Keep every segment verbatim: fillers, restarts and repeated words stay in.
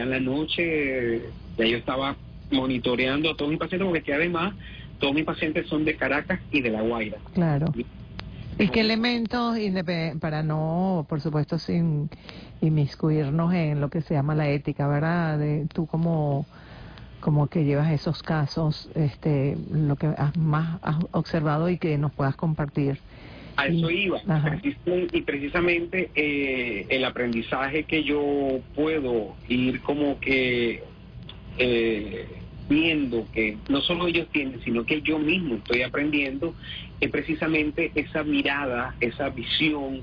en la noche ya yo estaba monitoreando a todos mis pacientes, porque además todos mis pacientes son de Caracas y de La Guaira. Claro. ¿Y qué elementos, para no, por supuesto, sin inmiscuirnos en lo que se llama la ética, ¿verdad? De, tú como, como que llevas esos casos, este, lo que has más has observado y que nos puedas compartir. A eso iba. Y precisamente eh, el aprendizaje que yo puedo ir como que eh, viendo que no solo ellos tienen, sino que yo mismo estoy aprendiendo, es precisamente esa mirada, esa visión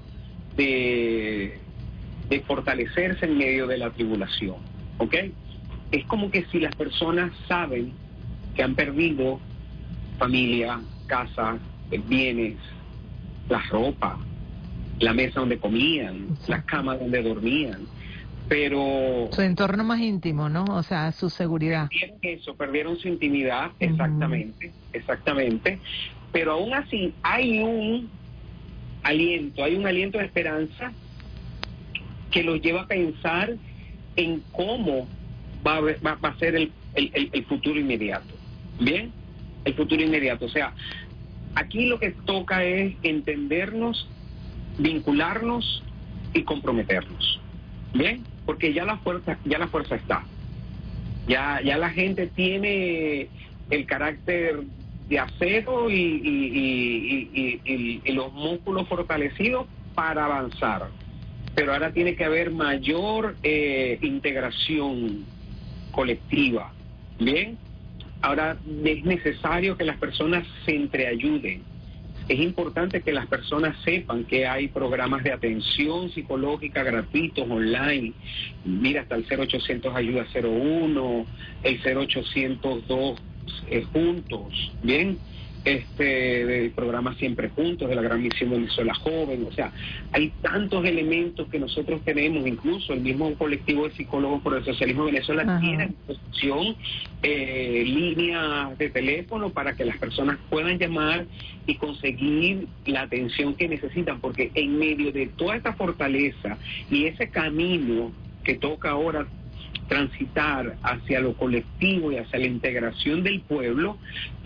de, de fortalecerse en medio de la tribulación, ¿ok? Es como que si las personas saben que han perdido familia, casa, bienes, la ropa, la mesa donde comían, la cama donde dormían, pero... Su entorno más íntimo, ¿no? O sea, su seguridad. Perdieron eso, perdieron su intimidad, exactamente, uh-huh. exactamente, pero aún así hay un aliento, hay un aliento de esperanza que los lleva a pensar en cómo va a, va, va a ser el, el, el futuro inmediato, ¿bien? El futuro inmediato, o sea, aquí lo que toca es entendernos, vincularnos y comprometernos, ¿bien? Porque ya la fuerza, ya la fuerza está. Ya, ya la gente tiene el carácter de acero y, y, y, y, y, y los músculos fortalecidos para avanzar. Pero ahora tiene que haber mayor eh, integración colectiva, ¿bien? Ahora es necesario que las personas se entreayuden. Es importante que las personas sepan que hay programas de atención psicológica gratuitos online. Mira, hasta el cero ochocientos ayuda cero uno, el cero ochocientos dos eh, juntos, ¿bien? Este, del programa Siempre Juntos, de la Gran Misión Venezuela Joven. O sea, hay tantos elementos que nosotros tenemos, incluso el mismo colectivo de psicólogos por el socialismo de Venezuela Ajá. tiene a disposición eh, líneas de teléfono para que las personas puedan llamar y conseguir la atención que necesitan, porque en medio de toda esta fortaleza y ese camino que toca ahora transitar hacia lo colectivo y hacia la integración del pueblo,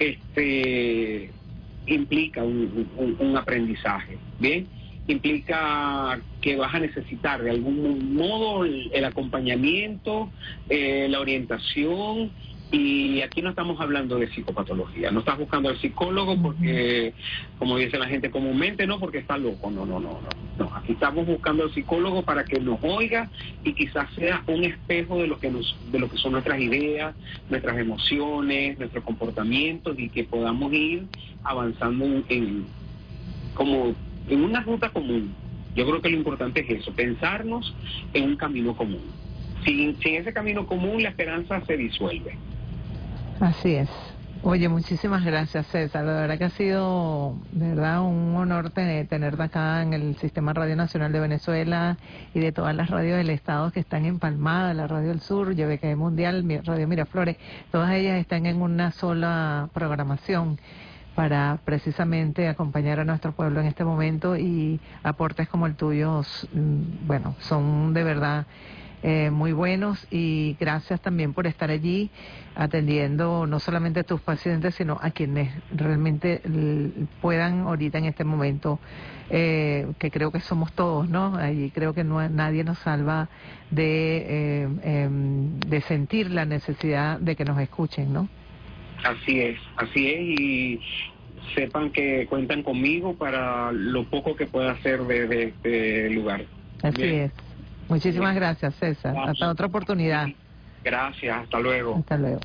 este implica un, un, un aprendizaje, ¿bien? Implica que vas a necesitar de algún modo el, el acompañamiento, eh, la orientación, y aquí no estamos hablando de psicopatología, no estás buscando al psicólogo porque, como dice la gente comúnmente, no porque está loco, no, no, no, no, no, aquí estamos buscando al psicólogo para que nos oiga y quizás sea un espejo de lo que nos, de lo que son nuestras ideas, nuestras emociones, nuestros comportamientos, y que podamos ir avanzando en, en como en una ruta común. Yo creo que lo importante es eso, pensarnos en un camino común. Sin, sin ese camino común, la esperanza se disuelve. Así es. Oye, muchísimas gracias, César. La verdad que ha sido, de verdad, un honor tener, tenerte acá en el Sistema Radio Nacional de Venezuela y de todas las radios del Estado que están empalmadas, la Radio del Sur, Y B K Mundial, Radio Miraflores, todas ellas están en una sola programación para precisamente acompañar a nuestro pueblo en este momento, y aportes como el tuyo, bueno, son de verdad Eh, muy buenos, y gracias también por estar allí atendiendo no solamente a tus pacientes, sino a quienes realmente l- puedan ahorita en este momento, eh, que creo que somos todos, ¿no? Allí creo que no, nadie nos salva de, eh, eh, de sentir la necesidad de que nos escuchen, ¿no? Así es, así es, y sepan que cuentan conmigo para lo poco que pueda hacer desde este lugar. Así Bien. es. Muchísimas gracias, César. Gracias. Hasta otra oportunidad. Gracias, hasta luego. Hasta luego.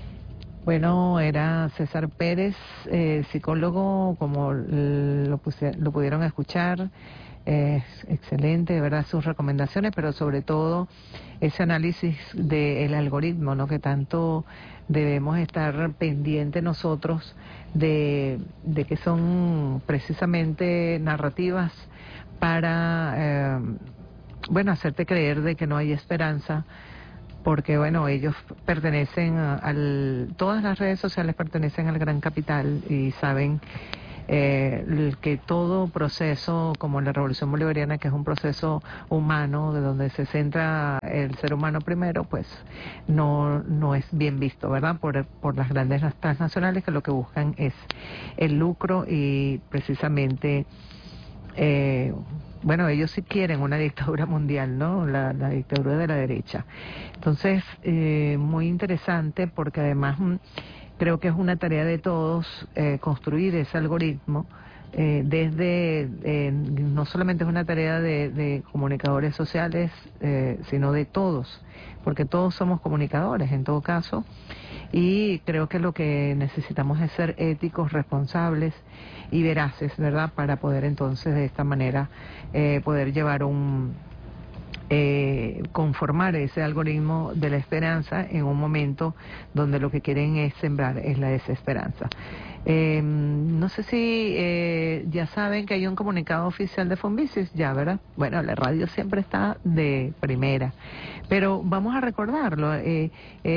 Bueno, era César Pérez, eh, psicólogo, como lo, puse, lo pudieron escuchar. Es excelente, de verdad, sus recomendaciones, pero sobre todo ese análisis del algoritmo, ¿no? Que tanto debemos estar pendientes nosotros de, de que son precisamente narrativas para... Eh, bueno, hacerte creer de que no hay esperanza, porque bueno, ellos pertenecen a, al, todas las redes sociales pertenecen al gran capital y saben eh, el que todo proceso como la Revolución Bolivariana, que es un proceso humano, de donde se centra el ser humano primero, pues no, no es bien visto, ¿verdad? Por, por las grandes transnacionales que lo que buscan es el lucro y precisamente... Eh, bueno, ellos sí quieren una dictadura mundial, ¿no? La, la dictadura de la derecha. Entonces, eh, muy interesante porque además mm, creo que es una tarea de todos eh, construir ese algoritmo. Eh, desde, eh, no solamente es una tarea de, de comunicadores sociales, eh, sino de todos, porque todos somos comunicadores en todo caso, y creo que lo que necesitamos es ser éticos, responsables y veraces, ¿verdad?, para poder entonces de esta manera eh, poder llevar un... Eh, conformar ese algoritmo de la esperanza en un momento donde lo que quieren es sembrar es la desesperanza. Eh, no sé si eh, ya saben que hay un comunicado oficial de Fumbisis, ya, ¿verdad? Bueno, la radio siempre está de primera, pero vamos a recordarlo. Eh,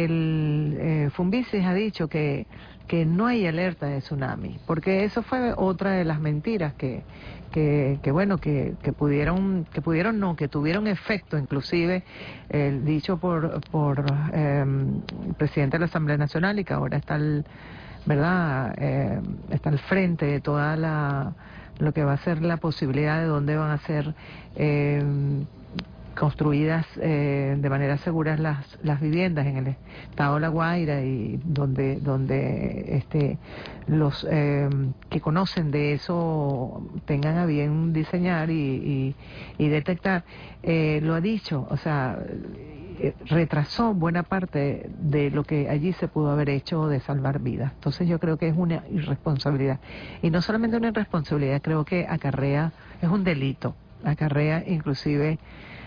el eh, Fumbisis ha dicho que que no hay alerta de tsunami, porque eso fue otra de las mentiras que que, que bueno que, que pudieron que pudieron no que tuvieron efecto, inclusive el dicho por por eh, el presidente de la Asamblea Nacional, y que ahora está el, verdad eh, está al frente de toda la lo que va a ser la posibilidad de dónde van a ser eh, construidas eh, de manera segura las las viviendas en el estado de La Guaira, y donde donde este los eh, que conocen de eso tengan a bien diseñar y, y, y detectar. Eh, lo ha dicho, o sea, eh, retrasó buena parte de lo que allí se pudo haber hecho de salvar vidas. Entonces yo creo que es una irresponsabilidad, y no solamente una irresponsabilidad, creo que acarrea, es un delito, acarrea inclusive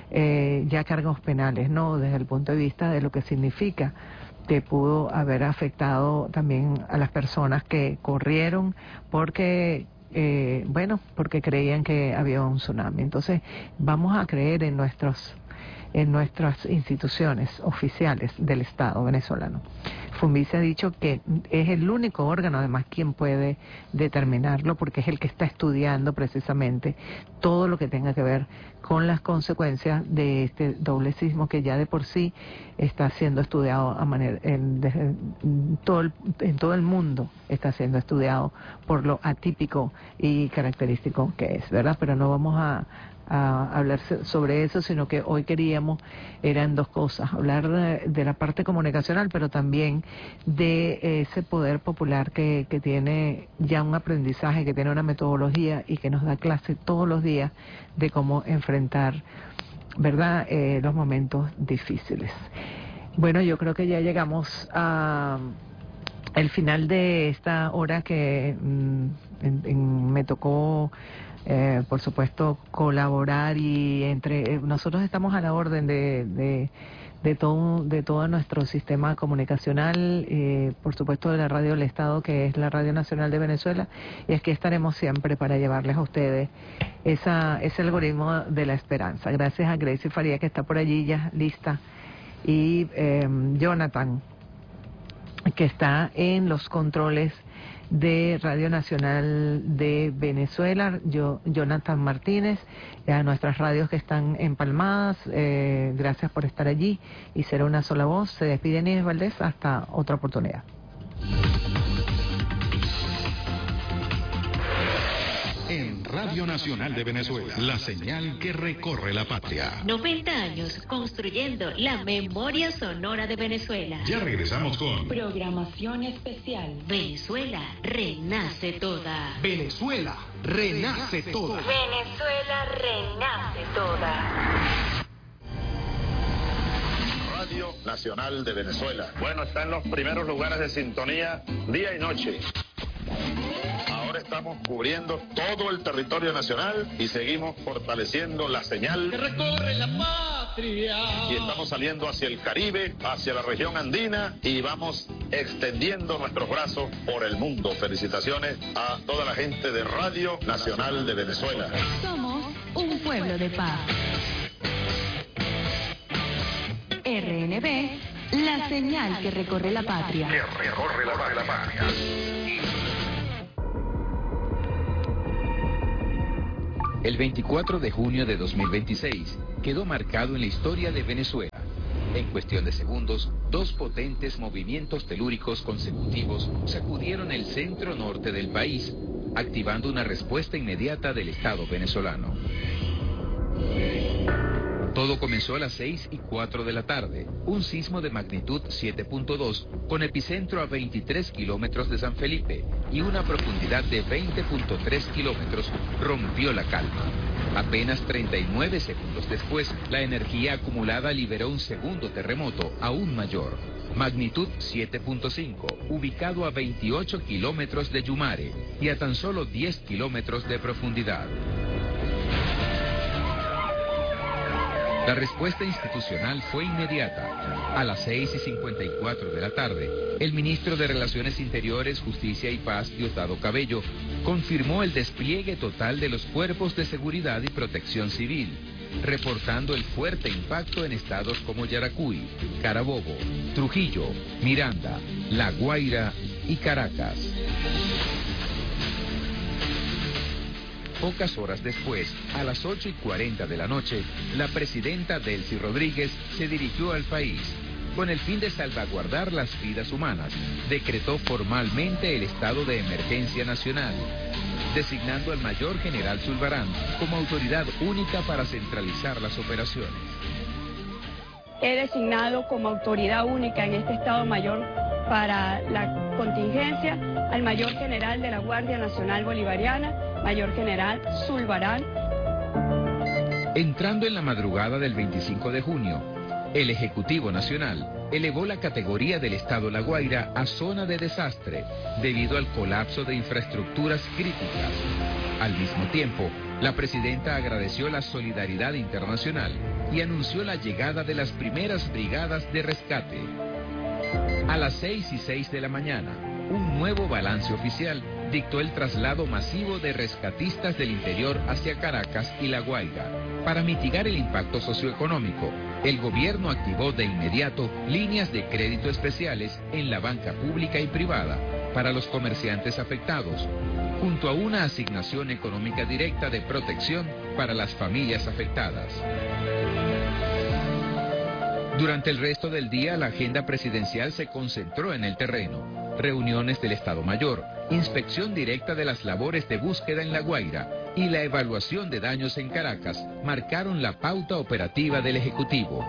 Eh, ya cargos penales, ¿no? Desde el punto de vista de lo que significa que pudo haber afectado también a las personas que corrieron porque, eh, bueno, porque creían que había un tsunami. Entonces, vamos a creer en nuestros en nuestras instituciones oficiales del Estado venezolano. Fumbisis ha dicho que es el único órgano, además, quien puede determinarlo, porque es el que está estudiando precisamente todo lo que tenga que ver con las consecuencias de este doble sismo, que ya de por sí está siendo estudiado a manera, en, de, en, todo el, en todo el mundo está siendo estudiado por lo atípico y característico que es, ¿verdad? Pero no vamos a a hablar sobre eso, sino que hoy queríamos, eran dos cosas, hablar de, de la parte comunicacional, pero también de ese poder popular que, que tiene ya un aprendizaje, que tiene una metodología y que nos da clase todos los días de cómo enfrentar, ¿verdad?, eh, los momentos difíciles. Bueno, yo creo que ya llegamos a el final de esta hora que mm, en, en, me tocó Eh, por supuesto colaborar, y entre eh, nosotros estamos a la orden de, de, de todo de todo nuestro sistema comunicacional, eh, por supuesto de la radio del Estado, que es la Radio Nacional de Venezuela, y aquí estaremos siempre para llevarles a ustedes esa ese algoritmo de la esperanza. Gracias a Gracie Faría, que está por allí ya lista, y eh, Jonathan, que está en los controles de Radio Nacional de Venezuela, yo, Jonathan Martínez, a nuestras radios que están empalmadas, eh, gracias por estar allí, y será una sola voz. Se despide Inés Valdés, hasta otra oportunidad. En Radio Nacional de Venezuela, la señal que recorre la patria. noventa años construyendo la memoria sonora de Venezuela. Ya regresamos con programación especial. Venezuela renace toda. Venezuela renace toda. Venezuela renace toda. Radio Nacional de Venezuela. Bueno, está en los primeros lugares de sintonía día y noche. Ahora estamos cubriendo todo el territorio nacional y seguimos fortaleciendo la señal que recorre la patria. Y estamos saliendo hacia el Caribe, hacia la región andina, y vamos extendiendo nuestros brazos por el mundo. Felicitaciones a toda la gente de Radio Nacional de Venezuela. Somos un pueblo de paz. R N B, la señal que recorre la patria. Que recorre la, la patria. El veinticuatro de junio de dos mil veintiséis quedó marcado en la historia de Venezuela. En cuestión de segundos, dos potentes movimientos telúricos consecutivos sacudieron el centro norte del país, activando una respuesta inmediata del Estado venezolano. Todo comenzó a las seis y cuatro de la tarde. Un sismo de magnitud siete punto dos, con epicentro a veintitrés kilómetros de San Felipe y una profundidad de veinte punto tres kilómetros, rompió la calma. Apenas treinta y nueve segundos después, la energía acumulada liberó un segundo terremoto aún mayor. Magnitud siete punto cinco, ubicado a veintiocho kilómetros de Yumare y a tan solo diez kilómetros de profundidad. La respuesta institucional fue inmediata. A las seis y cincuenta y cuatro de la tarde, el ministro de Relaciones Interiores, Justicia y Paz, Diosdado Cabello, confirmó el despliegue total de los cuerpos de seguridad y protección civil, reportando el fuerte impacto en estados como Yaracuy, Carabobo, Trujillo, Miranda, La Guaira y Caracas. Pocas horas después, a las ocho y cuarenta de la noche, la presidenta Delcy Rodríguez se dirigió al país. Con el fin de salvaguardar las vidas humanas, decretó formalmente el estado de emergencia nacional, designando al mayor general Zulbarán como autoridad única para centralizar las operaciones. He designado como autoridad única en este Estado Mayor para la contingencia al mayor general de la Guardia Nacional Bolivariana, Mayor General Zulbarán. Entrando en la madrugada del veinticinco de junio, el Ejecutivo Nacional elevó la categoría del Estado La Guaira a zona de desastre debido al colapso de infraestructuras críticas. Al mismo tiempo, la presidenta agradeció la solidaridad internacional y anunció la llegada de las primeras brigadas de rescate. A las seis y seis de la mañana, un nuevo balance oficial dictó el traslado masivo de rescatistas del interior hacia Caracas y La Guaira. Para mitigar el impacto socioeconómico, el gobierno activó de inmediato líneas de crédito especiales en la banca pública y privada para los comerciantes afectados, junto a una asignación económica directa de protección para las familias afectadas. Durante el resto del día, la agenda presidencial se concentró en el terreno. Reuniones del Estado Mayor, inspección directa de las labores de búsqueda en La Guaira y la evaluación de daños en Caracas marcaron la pauta operativa del Ejecutivo.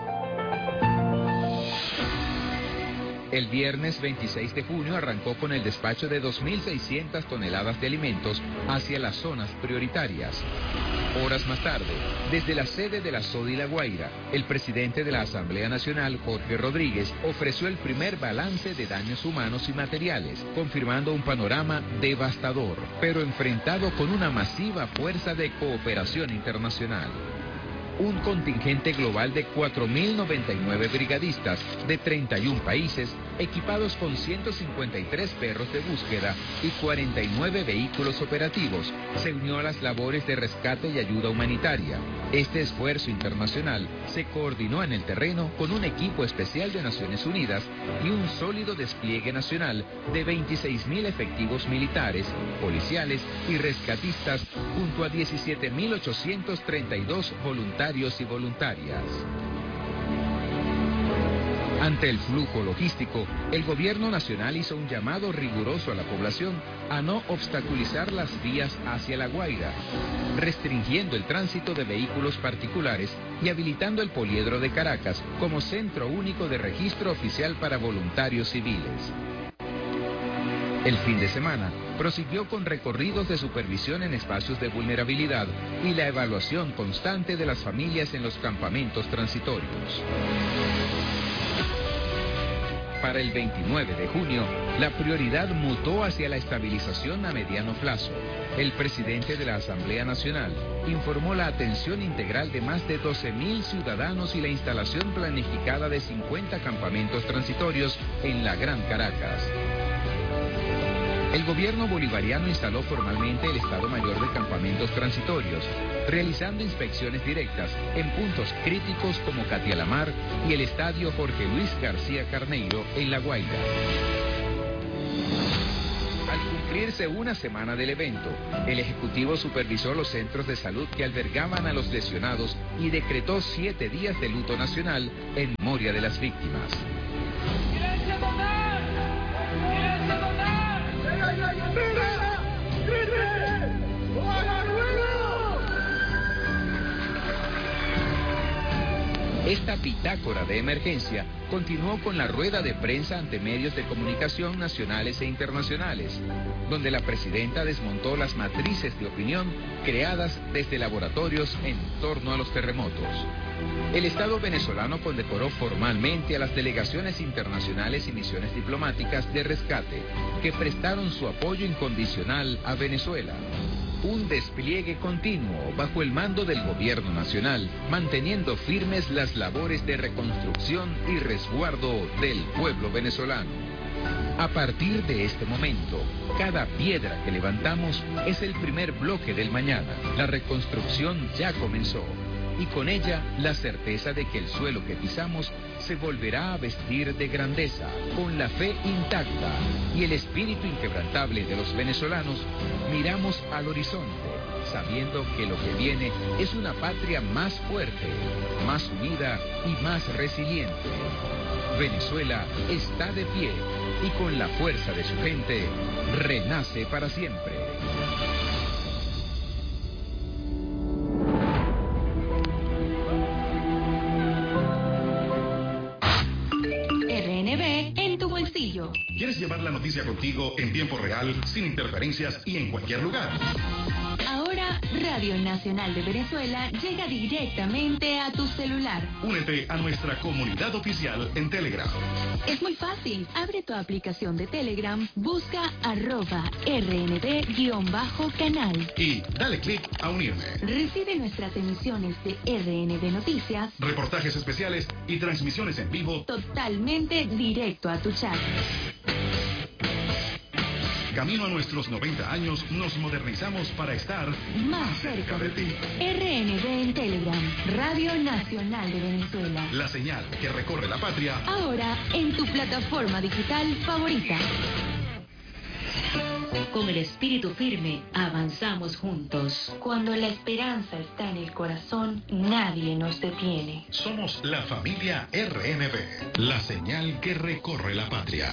El viernes veintiséis de junio arrancó con el despacho de dos mil seiscientas toneladas de alimentos hacia las zonas prioritarias. Horas más tarde, desde la sede de la SODI La Guaira, el presidente de la Asamblea Nacional, Jorge Rodríguez, ofreció el primer balance de daños humanos y materiales, confirmando un panorama devastador, pero enfrentado con una masiva fuerza de cooperación internacional. Un contingente global de cuatro mil noventa y nueve brigadistas de treinta y un países, equipados con ciento cincuenta y tres perros de búsqueda y cuarenta y nueve vehículos operativos, se unió a las labores de rescate y ayuda humanitaria. Este esfuerzo internacional se coordinó en el terreno con un equipo especial de Naciones Unidas y un sólido despliegue nacional de veintiséis mil efectivos militares, policiales y rescatistas, junto a diecisiete mil ochocientos treinta y dos voluntarios y voluntarias. Ante el flujo logístico, el gobierno nacional hizo un llamado riguroso a la población a no obstaculizar las vías hacia La Guaira, restringiendo el tránsito de vehículos particulares y habilitando el poliedro de Caracas como centro único de registro oficial para voluntarios civiles. El fin de semana prosiguió con recorridos de supervisión en espacios de vulnerabilidad y la evaluación constante de las familias en los campamentos transitorios. Para el veintinueve de junio, la prioridad mutó hacia la estabilización a mediano plazo. El presidente de la Asamblea Nacional informó la atención integral de más de doce mil ciudadanos y la instalación planificada de cincuenta campamentos transitorios en la Gran Caracas. El gobierno bolivariano instaló formalmente el Estado Mayor de Campamentos Transitorios, realizando inspecciones directas en puntos críticos como Catialamar y el Estadio Jorge Luis García Carneiro en La Guaira. Al cumplirse una semana del evento, el Ejecutivo supervisó los centros de salud que albergaban a los lesionados y decretó siete días de luto nacional en memoria de las víctimas. Esta bitácora de emergencia continuó con la rueda de prensa ante medios de comunicación nacionales e internacionales, donde la presidenta desmontó las matrices de opinión creadas desde laboratorios en torno a los terremotos. El Estado venezolano condecoró formalmente a las delegaciones internacionales y misiones diplomáticas de rescate que prestaron su apoyo incondicional a Venezuela. Un despliegue continuo bajo el mando del gobierno nacional, manteniendo firmes las labores de reconstrucción y resguardo del pueblo venezolano. A partir de este momento, cada piedra que levantamos es el primer bloque del mañana. La reconstrucción ya comenzó. Y con ella la certeza de que el suelo que pisamos se volverá a vestir de grandeza, con la fe intacta y el espíritu inquebrantable de los venezolanos. Miramos al horizonte, sabiendo que lo que viene es una patria más fuerte, más unida y más resiliente. Venezuela está de pie y con la fuerza de su gente renace para siempre. ¿Quieres llevar la noticia contigo en tiempo real, sin interferencias y en cualquier lugar? Ahora, Radio Nacional de Venezuela llega directamente a tu celular. Únete a nuestra comunidad oficial en Telegram. Es muy fácil. Abre tu aplicación de Telegram, busca arroba rnb-canal. Y dale clic a unirme. Recibe nuestras emisiones de R N B Noticias, reportajes especiales y transmisiones en vivo totalmente directo a tu chat. Camino a nuestros noventa años, nos modernizamos para estar más cerca de ti. R N B en Telegram, Radio Nacional de Venezuela. La señal que recorre la patria. Ahora en tu plataforma digital favorita. Con el espíritu firme, avanzamos juntos. Cuando la esperanza está en el corazón, nadie nos detiene. Somos la familia R N B, la señal que recorre la patria.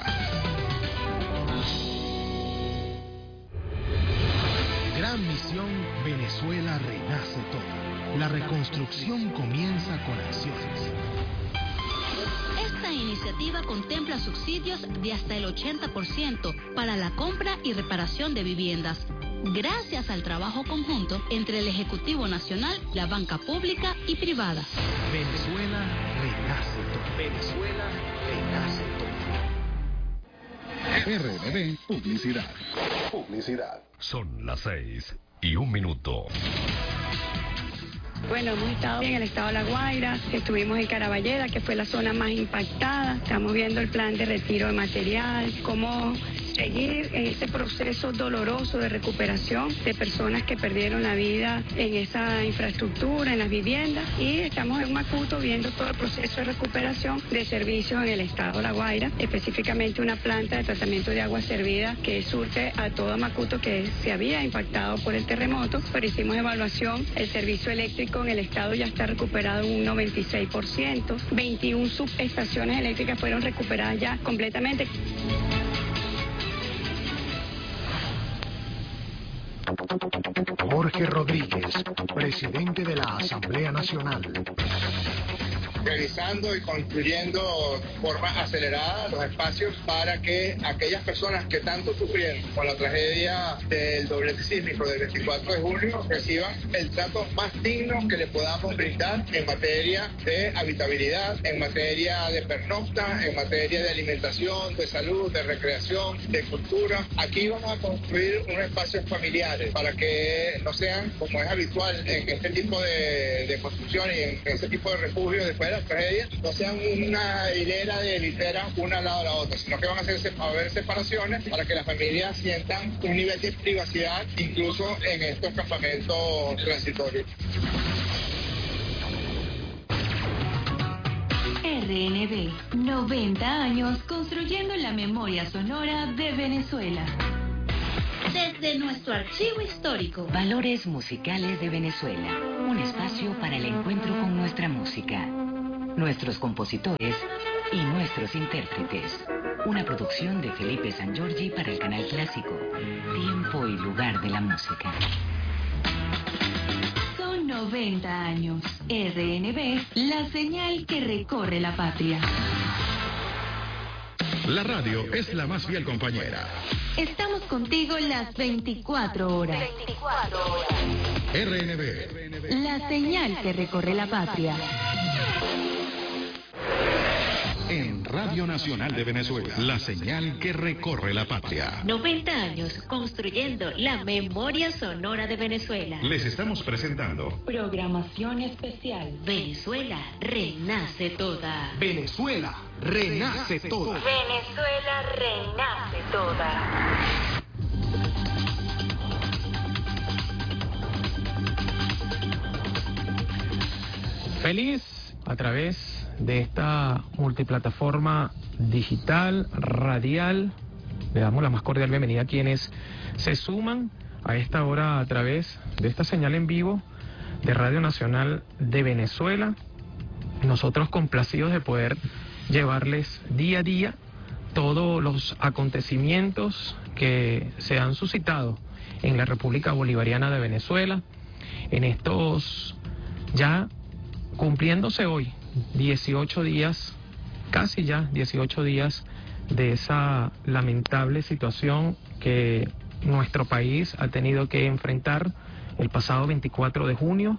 Gran misión, Venezuela renace toda. La reconstrucción comienza con acciones. Esta iniciativa contempla subsidios de hasta el ochenta por ciento para la compra y reparación de viviendas, gracias al trabajo conjunto entre el Ejecutivo Nacional, la banca pública y privada. Venezuela renace toda. Venezuela renace toda. R N B Publicidad. Publicidad. Son las seis y un minuto. Bueno, hemos estado en el estado de La Guaira, estuvimos en Caraballeda, que fue la zona más impactada. Estamos viendo el plan de retiro de material, cómo seguir en este proceso doloroso de recuperación de personas que perdieron la vida en esa infraestructura, en las viviendas. Y estamos en Macuto viendo todo el proceso de recuperación de servicios en el estado de La Guaira, específicamente una planta de tratamiento de agua servida que surte a todo Macuto, que se había impactado por el terremoto, pero hicimos evaluación. El servicio eléctrico en el estado ya está recuperado en un noventa y seis por ciento. veintiuna subestaciones eléctricas fueron recuperadas ya completamente. Jorge Rodríguez, presidente de la Asamblea Nacional. Realizando y construyendo de forma acelerada los espacios para que aquellas personas que tanto sufrieron con la tragedia del doblete sísmico del veinticuatro de julio reciban el trato más digno que le podamos brindar en materia de habitabilidad, en materia de pernocta, en materia de alimentación, de salud, de recreación, de cultura. Aquí vamos a construir unos espacios familiares para que no sean, como es habitual en este tipo de, de construcción y en este tipo de refugios después de las tragedias, no sean una hilera de literas una al lado de la otra, sino que van a, hacer, a haber separaciones para que las familias sientan un nivel de privacidad incluso en estos campamentos transitorios. R N B, noventa años construyendo la memoria sonora de Venezuela. desde nuestro archivo histórico. Valores musicales de Venezuela, un espacio para el encuentro con nuestra música, nuestros compositores y nuestros intérpretes. Una producción de Felipe San Giorgi para el Canal Clásico. Tiempo y lugar de la música. Son noventa años. R N B, la señal que recorre la patria. La radio es la más fiel compañera. Estamos contigo las veinticuatro horas. veinticuatro horas. R N B. La señal que recorre la patria. En Radio Nacional de Venezuela, la señal que recorre la patria. noventa años construyendo la memoria sonora de Venezuela. Les estamos presentando Programación especial. Venezuela renace toda. Venezuela renace toda. Venezuela renace toda. Feliz a través de esta multiplataforma digital, radial. Le damos la más cordial bienvenida a quienes se suman a esta hora a través de esta señal en vivo de Radio Nacional de Venezuela. Nosotros complacidos de poder llevarles día a día todos los acontecimientos que se han suscitado en la República Bolivariana de Venezuela, en estos ya cumpliéndose hoy dieciocho días, casi ya dieciocho días de esa lamentable situación que nuestro país ha tenido que enfrentar. El pasado veinticuatro de junio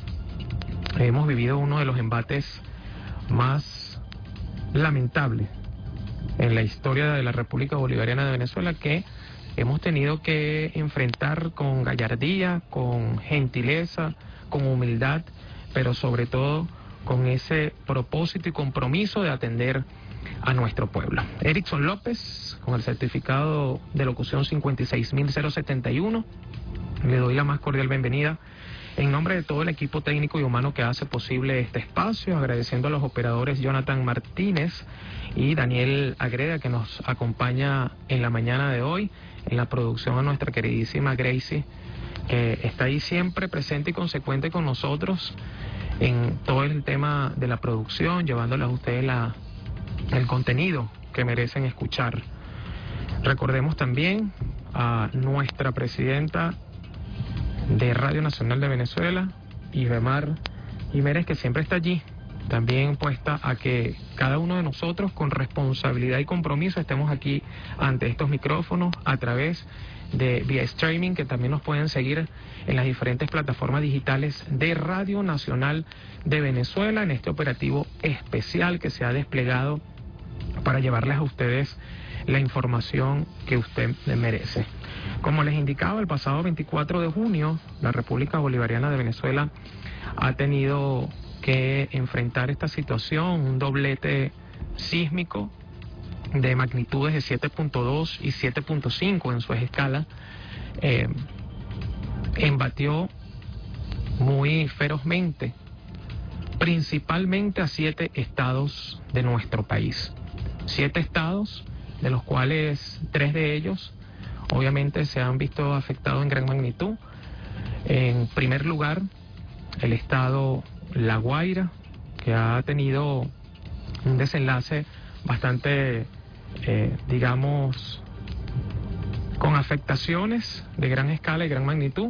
hemos vivido uno de los embates más lamentables en la historia de la República Bolivariana de Venezuela, que hemos tenido que enfrentar con gallardía, con gentileza, con humildad, pero sobre todo con ese propósito y compromiso de atender a nuestro pueblo. Erickson López, con el certificado de locución cincuenta y seis mil setenta y uno, le doy la más cordial bienvenida en nombre de todo el equipo técnico y humano que hace posible este espacio, agradeciendo a los operadores Jonathan Martínez y Daniel Agreda, que nos acompaña en la mañana de hoy, en la producción a nuestra queridísima Gracie, que está ahí siempre presente y consecuente con nosotros en todo el tema de la producción, llevándoles a ustedes la, el contenido que merecen escuchar. Recordemos también a nuestra presidenta de Radio Nacional de Venezuela, Ibemar Jiménez, que siempre está allí, también puesta a que cada uno de nosotros con responsabilidad y compromiso estemos aquí ante estos micrófonos a través de vía streaming, que también nos pueden seguir en las diferentes plataformas digitales de Radio Nacional de Venezuela, en este operativo especial que se ha desplegado para llevarles a ustedes la información que usted merece. Como les indicaba, el pasado veinticuatro de junio, la República Bolivariana de Venezuela ha tenido que enfrentar esta situación, un doblete sísmico de magnitudes de siete punto dos y siete punto cinco en su escala, eh, embatió muy ferozmente, principalmente a siete estados de nuestro país. Siete estados, de los cuales tres de ellos obviamente se han visto afectados en gran magnitud. En primer lugar, el estado La Guaira, que ha tenido un desenlace bastante, eh, digamos, con afectaciones de gran escala y gran magnitud,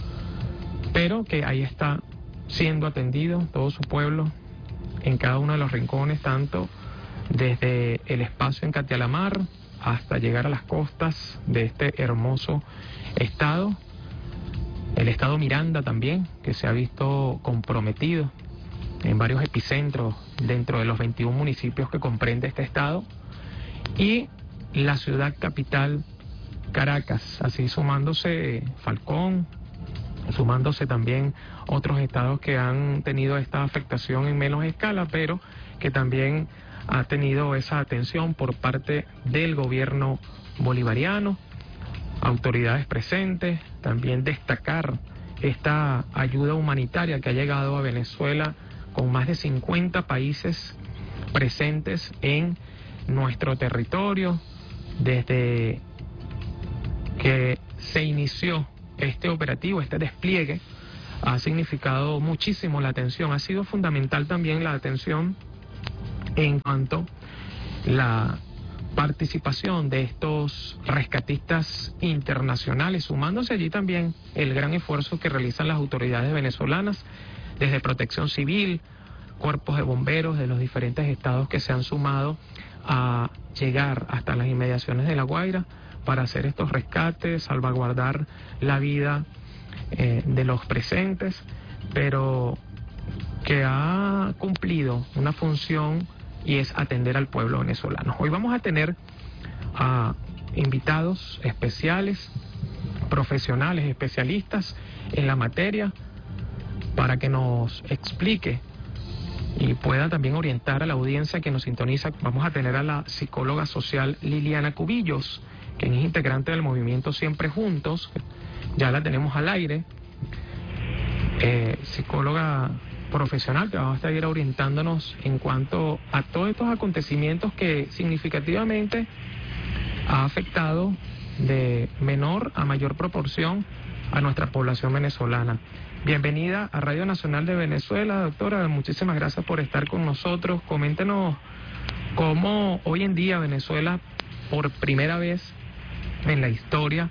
pero que ahí está siendo atendido todo su pueblo en cada uno de los rincones, tanto desde el espacio en Catialamar hasta llegar a las costas de este hermoso estado. El estado Miranda también, que se ha visto comprometido en varios epicentros dentro de los veintiún municipios que comprende este estado, y la ciudad capital Caracas, así sumándose Falcón, sumándose también otros estados que han tenido esta afectación en menos escala, pero que también ha tenido esa atención por parte del gobierno bolivariano, autoridades presentes. También destacar esta ayuda humanitaria que ha llegado a Venezuela con más de cincuenta países presentes en nuestro territorio, desde que se inició este operativo, este despliegue, ha significado muchísimo la atención. Ha sido fundamental también la atención en cuanto a la participación de estos rescatistas internacionales, sumándose allí también el gran esfuerzo que realizan las autoridades venezolanas, desde Protección Civil, cuerpos de bomberos de los diferentes estados que se han sumado a llegar hasta las inmediaciones de La Guaira para hacer estos rescates, salvaguardar la vida eh, de los presentes, pero que ha cumplido una función y es atender al pueblo venezolano. Hoy vamos a tener a invitados especiales, profesionales, especialistas en la materia, para que nos explique y pueda también orientar a la audiencia que nos sintoniza. Vamos a tener a la psicóloga social Liliana Cubillos, quien es integrante del movimiento Siempre Juntos, ya la tenemos al aire, eh, psicóloga profesional que va a estar orientándonos en cuanto a todos estos acontecimientos que significativamente ha afectado de menor a mayor proporción a nuestra población venezolana. Bienvenida a Radio Nacional de Venezuela, doctora, muchísimas gracias por estar con nosotros. Coméntenos cómo hoy en día Venezuela, por primera vez en la historia,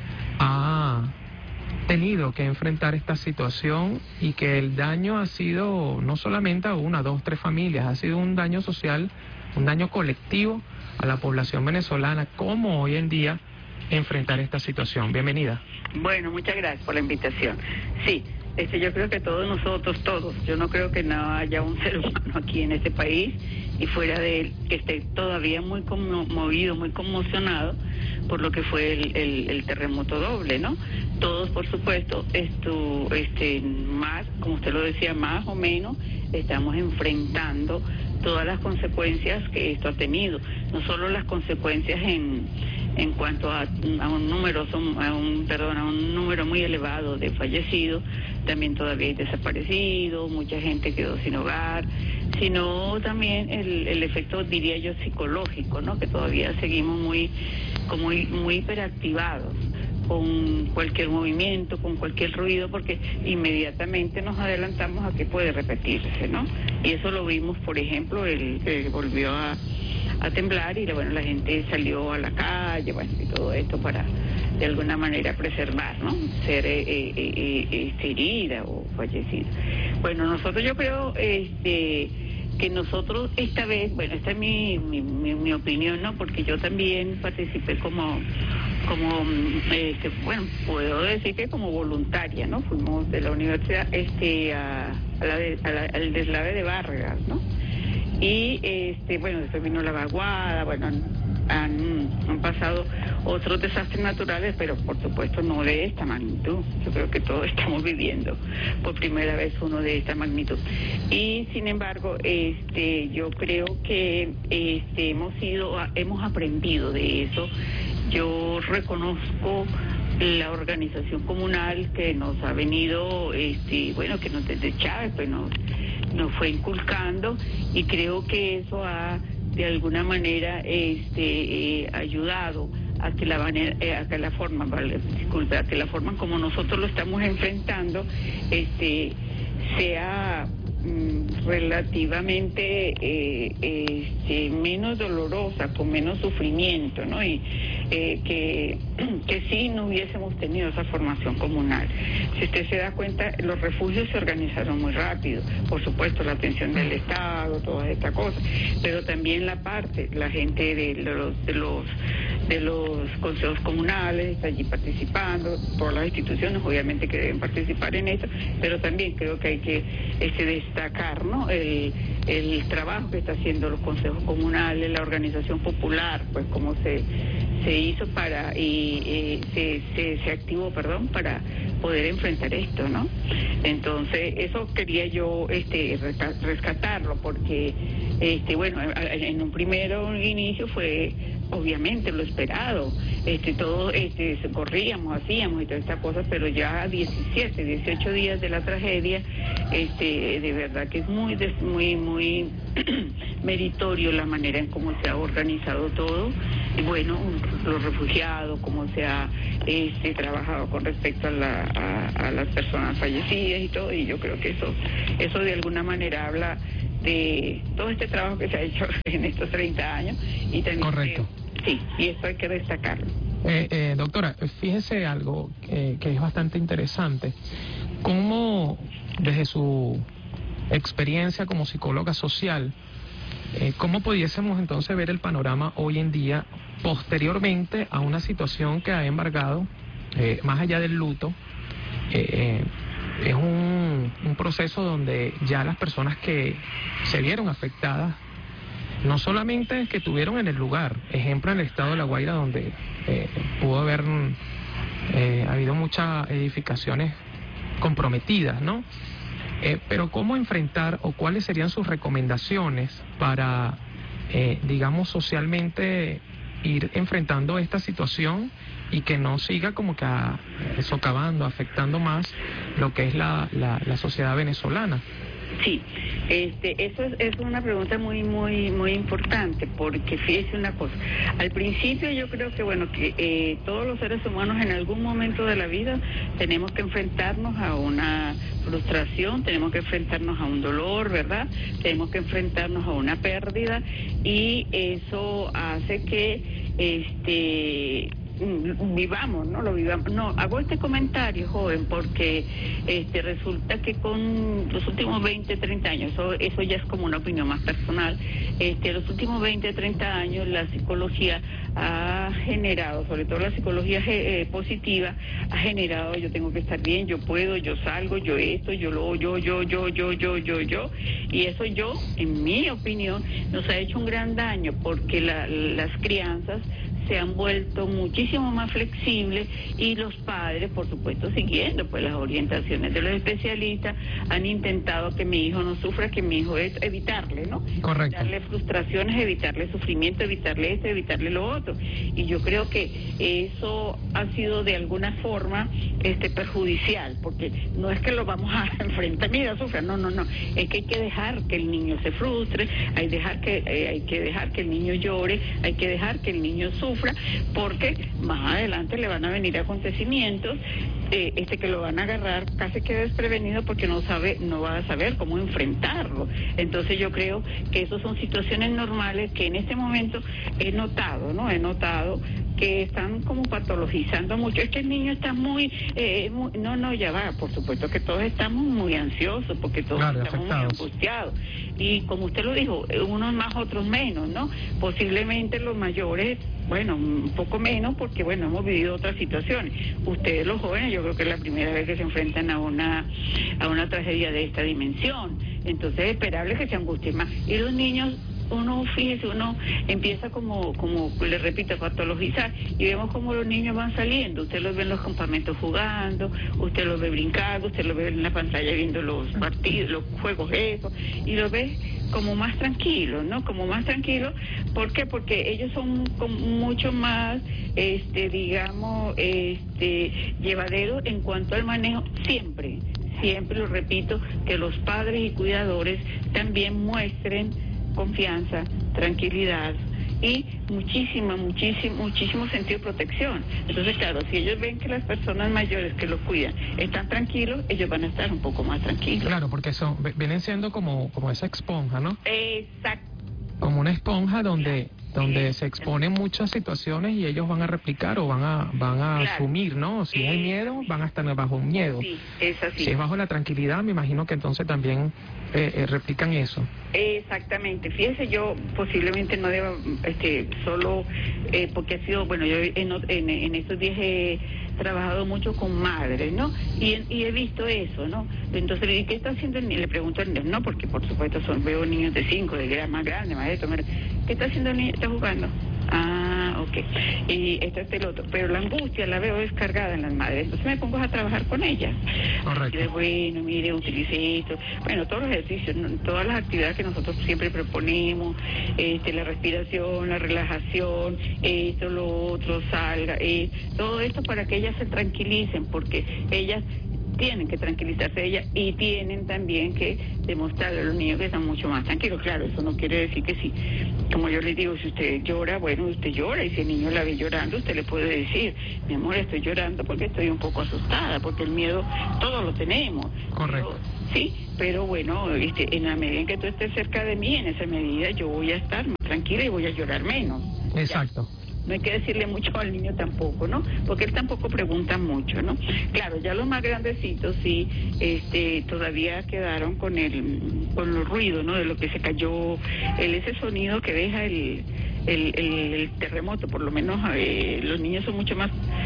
ha tenido que enfrentar esta situación y que el daño ha sido no solamente a una, dos, tres familias, ha sido un daño social, un daño colectivo a la población venezolana. ¿Cómo hoy en día enfrentar esta situación? Bienvenida. Bueno, muchas gracias por la invitación. Sí, este, yo creo que todos nosotros, todos, yo no creo que no haya un ser humano aquí en este país y fuera de él que esté todavía muy conmovido, muy conmocionado por lo que fue el, el, el terremoto doble, ¿no? Todos, por supuesto, esto, este, más, como usted lo decía, más o menos estamos enfrentando todas las consecuencias que esto ha tenido, no solo las consecuencias en en cuanto a, a un número a un perdón a un número muy elevado de fallecidos, también todavía hay desaparecidos, mucha gente quedó sin hogar, sino también el, el efecto, diría yo, psicológico, ¿no? Que todavía seguimos muy como muy, muy hiperactivados con cualquier movimiento, con cualquier ruido, porque inmediatamente nos adelantamos a que puede repetirse, ¿no? Y eso lo vimos, por ejemplo, el, el volvió a a temblar y bueno, la gente salió a la calle, bueno, y todo esto para de alguna manera preservar, ¿no? Ser eh, eh, eh, este, herida o fallecida. Bueno, nosotros yo creo este que nosotros esta vez, bueno, esta es mi, mi, mi, mi opinión, ¿no? Porque yo también participé como, como este, bueno, puedo decir que como voluntaria, ¿no? Fuimos de la universidad este a, a la de, a la, al deslave de Vargas, ¿no? Y este bueno, después vino la vaguada, bueno, han, han, han pasado otros desastres naturales, pero por supuesto no de esta magnitud. Yo creo que todos estamos viviendo por primera vez uno de esta magnitud. Y sin embargo, este yo creo que este hemos sido, hemos aprendido de eso. Yo reconozco la organización comunal que nos ha venido, este bueno, que nos desde Chávez, pues nos nos fue inculcando, y creo que eso ha de alguna manera este eh, ayudado a que la manera eh, a que la forma vale, disculpe, a que la forma como nosotros lo estamos enfrentando este sea mm, relativamente eh, este, menos dolorosa, con menos sufrimiento, ¿no? Y eh, que, que sí no hubiésemos tenido esa formación comunal. Si usted se da cuenta, los refugios se organizaron muy rápido, por supuesto la atención del Estado, todas estas cosas, pero también la parte, la gente de los de los de los consejos comunales está allí participando, todas las instituciones obviamente que deben participar en eso, pero también creo que hay que este, destacar, ¿no? el, el trabajo que está haciendo los consejos comunales, la organización popular, pues cómo se se hizo para y eh, se, se se activó, perdón, para poder enfrentar esto, ¿no? Entonces eso quería yo este rescatarlo, porque este bueno, en un primero inicio fue obviamente lo esperado, este, todo, este, corríamos, hacíamos y todas estas cosas, pero ya a diecisiete, dieciocho días de la tragedia, este, de verdad que es muy, muy, muy meritorio la manera en cómo se ha organizado todo, y bueno, los refugiados, cómo se ha este, trabajado con respecto a, la, a, a las personas fallecidas y todo, y yo creo que eso, eso de alguna manera habla de todo este trabajo que se ha hecho en estos treinta años, y también correcto. Que, sí, y eso hay que destacarlo. Eh, eh, doctora, fíjese algo que, que es bastante interesante. ¿Cómo, desde su experiencia como psicóloga social, eh, cómo pudiésemos entonces ver el panorama hoy en día, posteriormente a una situación que ha embargado, eh, más allá del luto, eh, eh, es un, un proceso donde ya las personas que se vieron afectadas, no solamente que estuvieron en el lugar, ejemplo en el estado de La Guaira, donde eh, pudo haber eh, habido muchas edificaciones comprometidas, ¿no? Eh, pero cómo enfrentar o cuáles serían sus recomendaciones para, eh, digamos, socialmente ir enfrentando esta situación y que no siga como que a, eh, socavando, afectando más lo que es la, la, la sociedad venezolana. Sí, este, eso es, es una pregunta muy, muy, muy importante, porque fíjese una cosa. Al principio yo creo que, bueno, que eh, todos los seres humanos en algún momento de la vida tenemos que enfrentarnos a una frustración, tenemos que enfrentarnos a un dolor, ¿verdad? Tenemos que enfrentarnos a una pérdida, y eso hace que, este... vivamos, ¿no? Lo vivamos. No, hago este comentario, joven, porque este resulta que con los últimos veinte, treinta años, eso, eso ya es como una opinión más personal, este, los últimos veinte, treinta años la psicología ha generado, sobre todo la psicología eh, positiva, ha generado, yo tengo que estar bien, yo puedo, yo salgo, yo esto, yo lo, yo, yo, yo, yo, yo, yo, yo, y eso yo, en mi opinión, nos ha hecho un gran daño, porque la, las crianzas se han vuelto muchísimo más flexibles, y los padres, por supuesto, siguiendo pues las orientaciones de los especialistas, han intentado que mi hijo no sufra, que mi hijo es evitarle, ¿no? Correcto. Evitarle frustraciones, evitarle sufrimiento, evitarle esto, evitarle lo otro. Y yo creo que eso ha sido de alguna forma este perjudicial, porque no es que lo vamos a enfrentar, mira, sufra, no, no, no, es que hay que dejar que el niño se frustre, hay, dejar que, eh, hay que dejar que el niño llore, hay que dejar que el niño sufra, porque más adelante le van a venir acontecimientos eh, este que lo van a agarrar casi que desprevenido, porque no sabe, no va a saber cómo enfrentarlo. Entonces yo creo que esas son situaciones normales que en este momento he notado, ¿no? He notado que están como patologizando mucho. Es que el niño está muy, eh, muy... No, no, ya va. Por supuesto que todos estamos muy ansiosos, porque todos claro, estamos afectados. muy angustiados. Y como usted lo dijo, unos más, otros menos, ¿no? Posiblemente los mayores, bueno, un poco menos, porque, bueno, hemos vivido otras situaciones. Ustedes, los jóvenes, yo creo que es la primera vez que se enfrentan a una, a una tragedia de esta dimensión. Entonces es esperable que se angustien más. Y los niños, uno, fíjese, uno empieza como, como le repito, a patologizar, y vemos cómo los niños van saliendo. Usted los ve en los campamentos jugando, usted los ve brincando, usted los ve en la pantalla viendo los partidos, los juegos esos, y los ve como más tranquilos, ¿no? Como más tranquilos. ¿Por qué? Porque ellos son como mucho más, este, digamos, este, llevaderos en cuanto al manejo, siempre, siempre lo repito, que los padres y cuidadores también muestren confianza, tranquilidad y muchísima, muchísimo, muchísimo sentido de protección. Entonces, claro, si ellos ven que las personas mayores que los cuidan están tranquilos, ellos van a estar un poco más tranquilos. Claro, porque son, vienen siendo como, como esa esponja, ¿no? Exacto. Como una esponja donde... donde se exponen muchas situaciones y ellos van a replicar o van a van a claro. asumir, ¿no? Si hay miedo, van a estar bajo un miedo. Sí, es así. Si es bajo la tranquilidad, me imagino que entonces también eh, eh, replican eso. Exactamente. Fíjese, yo posiblemente no deba, este, solo eh, porque ha sido, bueno, yo en, en, en estos días he trabajado mucho con madres, ¿no? Y, y he visto eso, ¿no? Entonces, ¿y qué está haciendo el niño? Le pregunto al niño, no, porque por supuesto son, veo niños de cinco, de más grandes, más de esto, ¿qué está haciendo el niño? ¿Está jugando? Ah, ok. Y esto es el otro. Pero la angustia la veo descargada en las madres. Entonces me pongo a trabajar con ellas. Correcto. Y de, bueno, mire, utilice esto. Bueno, todos los ejercicios, ¿no? Todas las actividades que nosotros siempre proponemos, este, la respiración, la relajación, esto, lo otro, salga, eh, todo esto para que ellas se tranquilicen, porque ellas tienen que tranquilizarse ellas y tienen también que demostrarle a los niños que están mucho más tranquilos. Claro, eso no quiere decir que sí. Como yo les digo, si usted llora, bueno, usted llora, y si el niño la ve llorando, usted le puede decir, mi amor, estoy llorando porque estoy un poco asustada, porque el miedo todos lo tenemos. Correcto. Pero, sí, pero bueno, este, en la medida en que tú estés cerca de mí, en esa medida yo voy a estar más tranquila y voy a llorar menos. Exacto. ¿Ya? No hay que decirle mucho al niño tampoco, ¿no? Porque él tampoco pregunta mucho, ¿no? Claro, ya los más grandecitos sí, este, todavía quedaron con el, con los ruidos, ¿no? De lo que se cayó, el ese sonido que deja el, el, el, el terremoto, por lo menos eh, los niños son mucho más,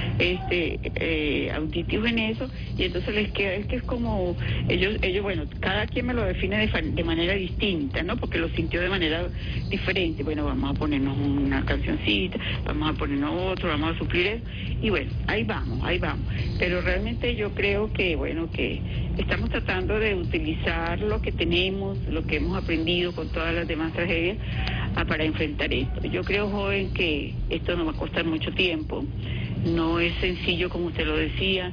este, eh, auditivos en eso, y entonces les queda, es que es como, ellos, ellos, bueno, cada quien me lo define de, de manera distinta, ¿no? Porque lo sintió de manera diferente. Bueno, vamos a ponernos una cancioncita, vamos a ponernos otro, vamos a suplir eso, y bueno, ahí vamos, ahí vamos. Pero realmente yo creo que, bueno, que estamos tratando de utilizar lo que tenemos, lo que hemos aprendido con todas las demás tragedias, a, para enfrentar esto. Yo creo, joven, que esto nos va a costar mucho tiempo, no es sencillo como usted lo decía,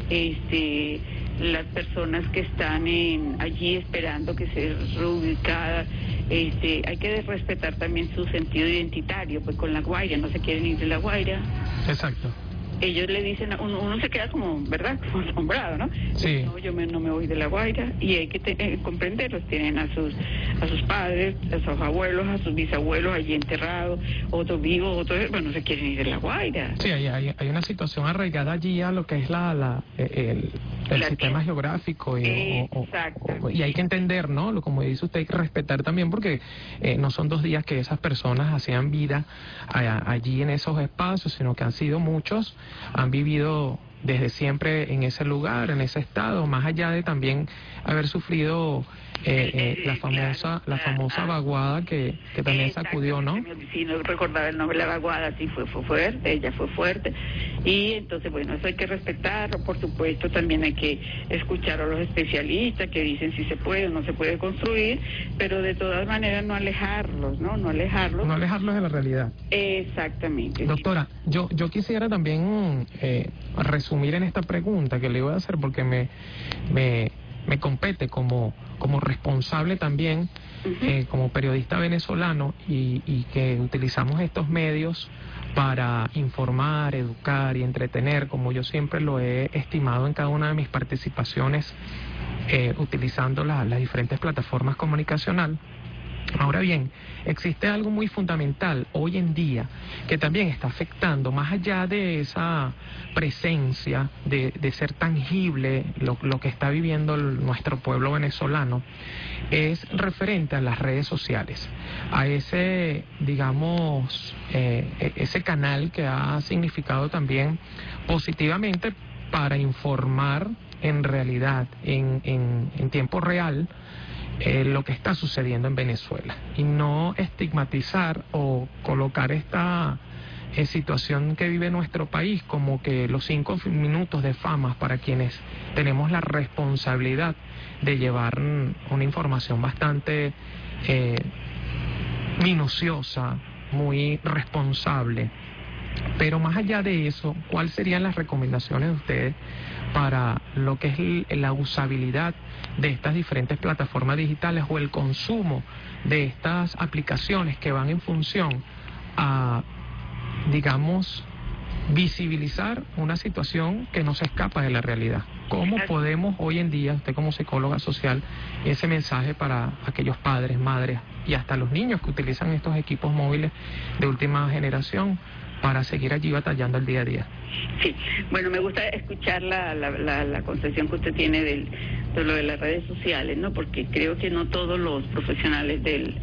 este... las personas que están en, allí esperando que sea reubicada, este, hay que respetar también su sentido identitario, pues con La Guaira, no se quieren ir de La Guaira. Exacto. Ellos le dicen, uno, uno se queda como, ¿verdad?, como asombrado, ¿no? Sí. No, yo me, no me voy de La Guaira, y hay que te, eh, comprenderlos, tienen a sus a sus padres, a sus abuelos, a sus bisabuelos allí enterrados, otros vivos, otros, bueno, no se quieren ir de La Guaira. Sí, hay, hay, hay una situación arraigada allí a lo que es la, la el, el la sistema tierra. geográfico, y, o, o, y hay que entender, ¿no? Lo, como dice usted, hay que respetar también, porque eh, no son dos días que esas personas hacían vida a, allí en esos espacios, sino que han sido muchos, han vivido desde siempre en ese lugar, en ese estado, más allá de también haber sufrido eh, eh, la famosa la famosa vaguada que, que también sacudió, ¿no? Sí, no recordaba el nombre de la vaguada, sí, fue, fue fuerte, ella fue fuerte, y entonces, bueno, eso hay que respetarlo, por supuesto, también hay que escuchar a los especialistas que dicen si se puede o no se puede construir, pero de todas maneras no alejarlos, ¿no? No alejarlos. No alejarlos de la realidad. Exactamente. Doctora, sí. yo, yo quisiera también eh, resumir en esta pregunta que le voy a hacer, porque me... me me compete como como responsable también, uh-huh. eh, como periodista venezolano, y, y que utilizamos estos medios para informar, educar y entretener, como yo siempre lo he estimado en cada una de mis participaciones, eh, utilizando la, las diferentes plataformas comunicacionales. Ahora bien, existe algo muy fundamental hoy en día que también está afectando, más allá de esa presencia, de, de ser tangible lo, lo que está viviendo el, nuestro pueblo venezolano, es referente a las redes sociales, a ese, digamos, eh, ese canal que ha significado también positivamente para informar en realidad, en, en, en tiempo real, Eh, lo que está sucediendo en Venezuela, y no estigmatizar o colocar esta eh, situación que vive nuestro país como que los cinco minutos de fama para quienes tenemos la responsabilidad de llevar una información bastante eh, minuciosa, muy responsable. Pero más allá de eso, ¿cuáles serían las recomendaciones de ustedes para lo que es la usabilidad de estas diferentes plataformas digitales o el consumo de estas aplicaciones que van en función a, digamos, visibilizar una situación que no se escapa de la realidad? ¿Cómo podemos hoy en día, usted como psicóloga social, ese mensaje para aquellos padres, madres y hasta los niños que utilizan estos equipos móviles de última generación para seguir allí batallando el día a día? Sí, bueno, me gusta escuchar la, la, la, la concepción que usted tiene del, de lo de las redes sociales, ¿no? Porque creo que no todos los profesionales del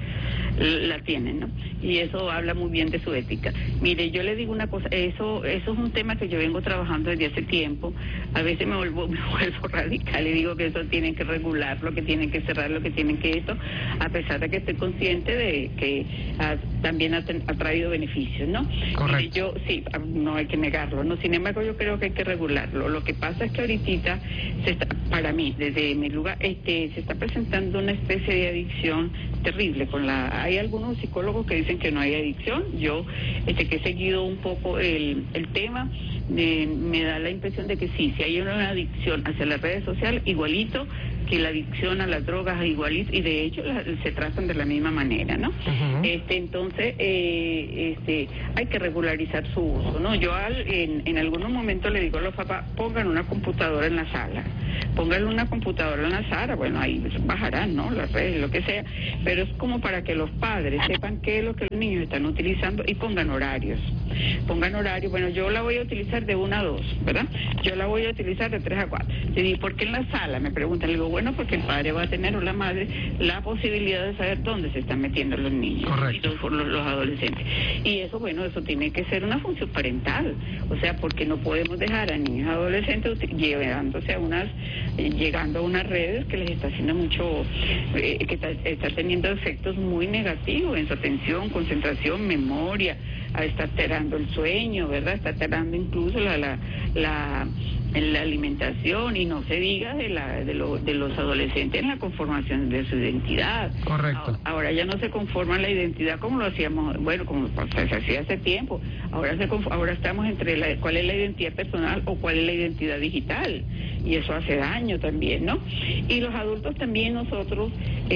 la tienen, ¿no? Y eso habla muy bien de su ética. Mire, yo le digo una cosa, eso eso es un tema que yo vengo trabajando desde hace tiempo. A veces me vuelvo, me vuelvo radical y digo que eso tienen que regularlo, que tienen que cerrarlo, que tienen que esto, a pesar de que estoy consciente de que ha, también ha, ten, ha traído beneficios, ¿no? Correcto. Y yo, sí, no hay que negarlo, ¿no? Sin embargo, yo creo que hay que regularlo. Lo que pasa es que ahorita, se está, para mí, desde mi lugar, este, se está presentando una especie de adicción terrible con la... Hay algunos psicólogos que dicen que no hay adicción. Yo, este, que he seguido un poco el, el tema, eh, me da la impresión de que sí, si hay una adicción hacia las redes sociales, igualito que la adicción a las drogas, igualito, y de hecho la, se tratan de la misma manera, ¿no? Uh-huh. Este, entonces, eh, este, hay que regularizar su uso, ¿no? Yo al, en, en algunos momentos le digo a los papás, pongan una computadora en la sala, pónganle una computadora en la sala, bueno, ahí bajarán, ¿no? Las redes, lo que sea, pero es como para que los padres sepan qué es lo que los niños están utilizando y pongan horarios, pongan horarios, bueno, yo la voy a utilizar de una a dos, ¿verdad? Yo la voy a utilizar de tres a cuatro. Le digo, ¿por qué en la sala? Me preguntan, le digo, bueno, porque el padre va a tener o la madre la posibilidad de saber dónde se están metiendo los niños. Correcto. Y los, los adolescentes. Y eso, bueno, eso tiene que ser una función parental, o sea, porque no podemos dejar a niños y adolescentes llevándose a unas, eh, llegando a unas redes que les está haciendo mucho, eh, que está, está teniendo efectos muy negativos en su atención, concentración, memoria, está alterando el sueño, ¿verdad? Está alterando incluso la la, la en la alimentación, y no se diga de la de, lo, de los adolescentes en la conformación de su identidad. Correcto. Ahora, ahora ya no se conforman la identidad como lo hacíamos, bueno, como se hacía hace tiempo. Ahora se ahora estamos entre la, cuál es la identidad personal o cuál es la identidad digital, y eso hace daño también, ¿no? Y los adultos también, nosotros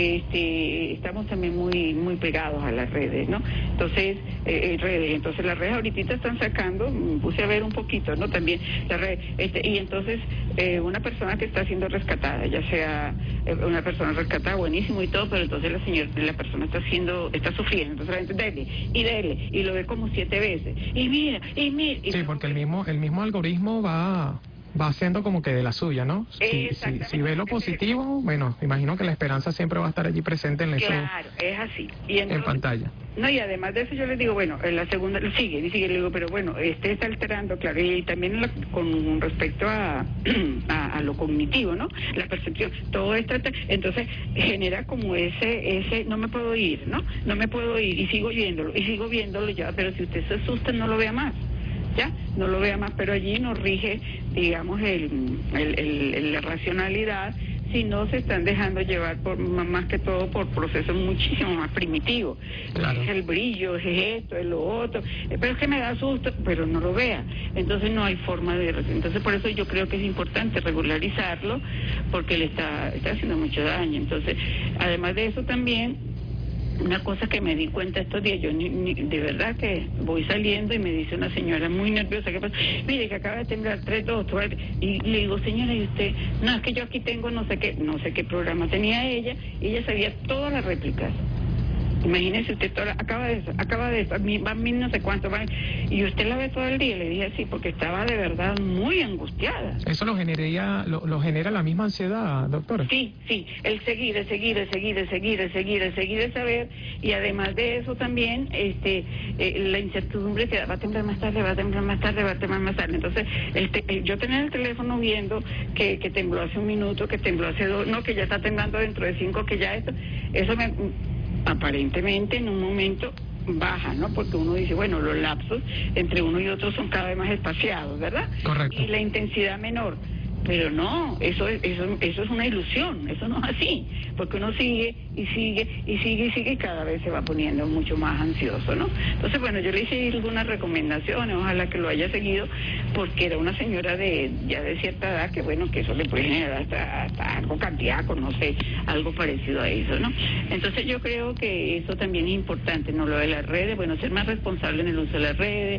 este estamos también muy muy pegados a las redes, ¿no? Entonces, eh, redes, entonces las redes ahorita están sacando, me puse a ver un poquito, ¿no? También las redes, este y entonces eh, una persona que está siendo rescatada, ya sea eh, una persona rescatada, buenísimo y todo, pero entonces la señora, la persona está siendo, está sufriendo, entonces la gente dele y dele y lo ve como siete veces y mira y mira. Y sí, porque el mismo el mismo algoritmo va va haciendo como que de la suya, ¿no? Si, si, si ve lo positivo, bueno, imagino que la esperanza siempre va a estar allí presente en eso. Claro, es así. Y entonces, en pantalla. No, y además de eso yo les digo, bueno, en la segunda, sigue, y sigue, le digo, pero bueno, este está alterando, claro, y también la, con respecto a, a, a lo cognitivo, ¿no? La percepción, todo esto, entonces genera como ese, ese, no me puedo ir, ¿no? No me puedo ir, y sigo viéndolo, y sigo viéndolo ya, pero si usted se asusta, no lo vea más. Ya, no lo vea más, pero allí nos rige, digamos, el, el, el, la racionalidad, si no se están dejando llevar por más que todo por procesos muchísimo más primitivos. Claro. Es el brillo, es esto, es lo otro, pero es que me da susto, pero no lo vea. Entonces no hay forma de... Entonces por eso yo creo que es importante regularizarlo, porque le está, está haciendo mucho daño. Entonces, además de eso también... Una cosa que me di cuenta estos días, yo ni, ni, de verdad que voy saliendo y me dice una señora muy nerviosa, ¿qué pasa? Mire que acaba de temblar tres, dos, tres, y le digo, señora, ¿y usted? No, es que yo aquí tengo no sé qué, no sé qué programa tenía ella, y ella sabía todas las réplicas. Imagínese usted, toda, acaba de acaba de va a mí no sé cuánto, va, y usted la ve todo el día. Le dije sí, porque estaba de verdad muy angustiada. ¿Eso lo generaría, lo, lo genera la misma ansiedad, doctora? Sí, sí, el seguir, el seguir, el seguir, el seguir, el seguir, el seguir, el saber, y además de eso también, este, eh, la incertidumbre que va a temblar más tarde, va a temblar más tarde, va a temblar más tarde. Entonces, el te, el, yo tenía el teléfono viendo que, que tembló hace un minuto, que tembló hace dos, no, que ya está temblando dentro de cinco, que ya esto, eso me... aparentemente en un momento baja, ¿no? Porque uno dice, bueno, los lapsos entre uno y otro son cada vez más espaciados, ¿verdad? Correcto. Y la intensidad menor. Pero no, eso es, eso, eso es una ilusión, eso no es así, porque uno sigue y sigue y sigue y sigue y cada vez se va poniendo mucho más ansioso, ¿no? Entonces, bueno, yo le hice algunas recomendaciones, ojalá que lo haya seguido, porque era una señora de ya de cierta edad que, bueno, que eso le puede generar hasta, hasta algo cardíaco, no sé, algo parecido a eso, ¿no? Entonces yo creo que eso también es importante, ¿no? Lo de las redes, bueno, ser más responsable en el uso de las redes,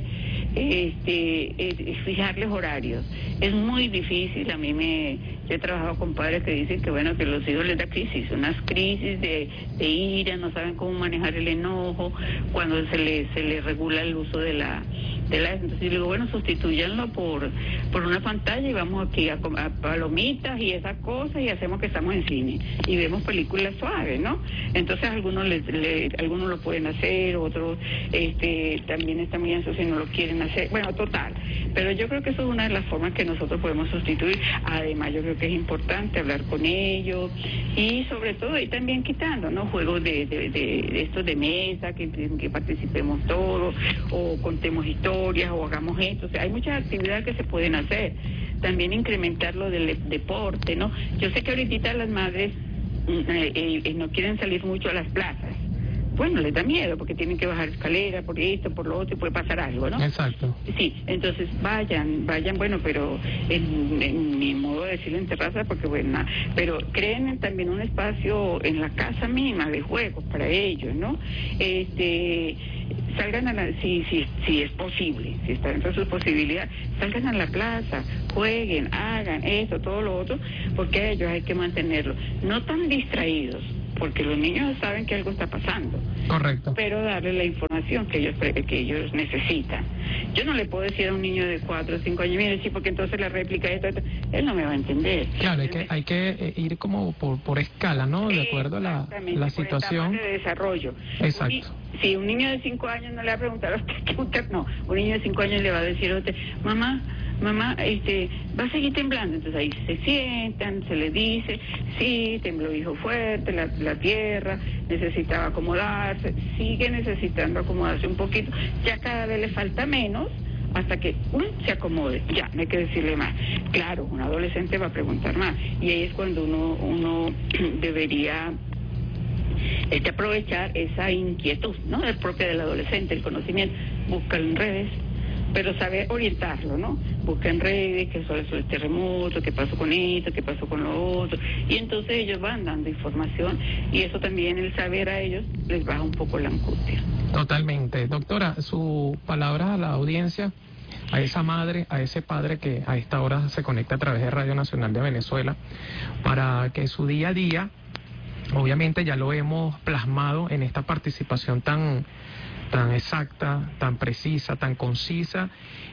este, eh, fijarles horarios. Es muy difícil. A mí me, yo he trabajado con padres que dicen que bueno, que los hijos les da crisis, unas crisis de, de ira, no saben cómo manejar el enojo, cuando se les se les regula el uso de la de la, entonces yo digo, bueno, sustitúyanlo por por una pantalla y vamos aquí a, a palomitas y esas cosas y hacemos que estamos en cine y vemos películas suaves, ¿no? Entonces algunos le, le, algunos lo pueden hacer, otros este también están bien si no lo quieren hacer, bueno, total, pero yo creo que eso es una de las formas que nosotros podemos sustituir. Además yo creo que es importante hablar con ellos y sobre todo y también quitando, ¿no? Juegos de, de, de, de estos de mesa, que, que participemos todos, o contemos historias, o hagamos esto, o sea, hay muchas actividades que se pueden hacer. También incrementar lo del deporte, ¿no? Yo sé que ahorita las madres eh, eh, no quieren salir mucho a las plazas. Bueno, les da miedo porque tienen que bajar escaleras por esto, por lo otro y puede pasar algo, ¿no? Exacto. Sí, entonces vayan, vayan, bueno, pero en, en mi modo de decirlo en terraza, porque bueno, pero creen también un espacio en la casa misma de juegos para ellos, ¿no? Este, salgan a la, si, si, si es posible, si está dentro de sus posibilidades, salgan a la plaza, jueguen, hagan eso, todo lo otro, porque a ellos hay que mantenerlos, no tan distraídos, porque los niños saben que algo está pasando. Correcto. Pero darle la información que ellos que ellos necesitan. Yo no le puedo decir a un niño de cuatro o cinco años, mire, sí, porque entonces la réplica esto, esto, él no me va a entender. Claro, hay que, hay que ir como por, por escala, ¿no? De acuerdo a la, la situación. De desarrollo. Exacto. Un, si un niño de cinco años no le va a preguntar a usted qué usted, no, un niño de cinco años le va a decir a usted, mamá, mamá, este, va a seguir temblando. Entonces ahí se sientan, se le dice, sí, tembló hijo fuerte, la, la tierra, necesitaba acomodarse, sigue necesitando acomodarse un poquito, ya cada vez le falta menos, hasta que uno se acomode, ya, no hay que decirle más. Claro, un adolescente va a preguntar más, y ahí es cuando uno, uno debería este, aprovechar esa inquietud, ¿no? Es propia del adolescente, el conocimiento, búscalo en redes, pero saber orientarlo, ¿no? Busca en redes qué son los terremotos, qué pasó con esto, qué pasó con lo otro, y entonces ellos van dando información y eso también, el saber a ellos, les baja un poco la angustia. Totalmente. Doctora, su palabra a la audiencia, a esa madre, a ese padre que a esta hora se conecta a través de Radio Nacional de Venezuela, para que su día a día, obviamente ya lo hemos plasmado en esta participación tan tan exacta, tan precisa, tan concisa